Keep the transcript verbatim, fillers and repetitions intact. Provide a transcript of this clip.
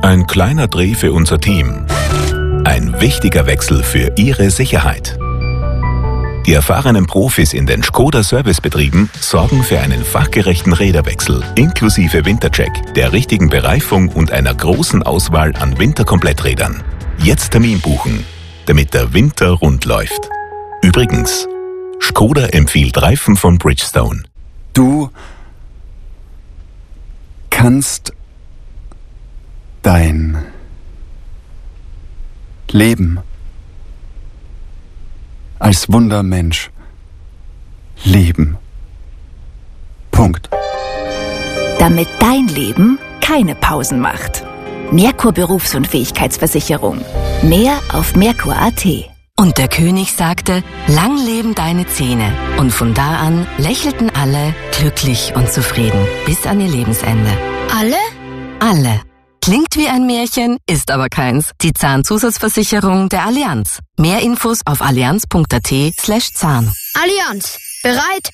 Ein kleiner Dreh für unser Team. Ein wichtiger Wechsel für Ihre Sicherheit. Die erfahrenen Profis in den Škoda-Servicebetrieben sorgen für einen fachgerechten Räderwechsel inklusive Wintercheck, der richtigen Bereifung und einer großen Auswahl an Winterkompletträdern. Jetzt Termin buchen, damit der Winter rund läuft. Übrigens, Škoda empfiehlt Reifen von Bridgestone. Du kannst dein Leben als Wundermensch leben. Punkt. Damit dein Leben keine Pausen macht. Merkur Berufsunfähigkeitsversicherung. Mehr auf merkur punkt a t. Und der König sagte, lang leben deine Zähne. Und von da an lächelten alle glücklich und zufrieden bis an ihr Lebensende. Alle? Alle. Klingt wie ein Märchen, ist aber keins. Die Zahnzusatzversicherung der Allianz. Mehr Infos auf allianz punkt a t slash Zahn. Allianz. Bereit,